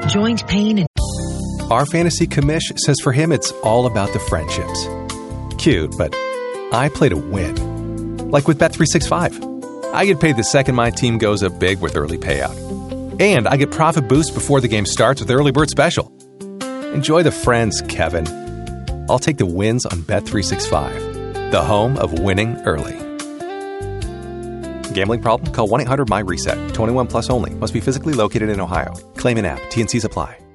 joint pain, and Our fantasy commish says for him it's all about the friendships. Cute, but I play to win. Like with Bet365. I get paid the second my team goes up big with early payout. And I get profit boost before the game starts with Early Bird Special. Enjoy the friends, Kevin. I'll take the wins on Bet365, the home of winning early. Gambling problem? Call 1-800-MY-RESET. 21 plus only. Must be physically located in Ohio. Claim in app. T&Cs apply.